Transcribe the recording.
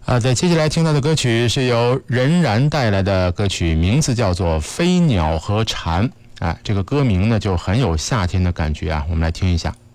在接下来听到的歌曲是由任然带来的歌曲，名字叫做《飞鸟和蝉》。这个歌名呢就很有夏天的感觉啊，我们来听一下。